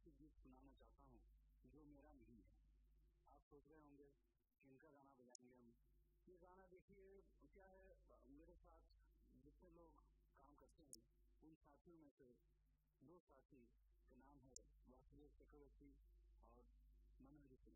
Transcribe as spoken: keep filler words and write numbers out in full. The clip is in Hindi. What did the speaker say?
ऐसी गीत सुनाना चाहता हूँ जो मेरा नहीं है। आप सोच रहे होंगे इनका गाना बजाएंगे हम। ये गाना देखिए क्या है, मेरे साथ जितने लोग काम करते हैं उन साथियों में से दो साथी के नाम है वासुदेव चक्रवर्ती और मनोज सिंह।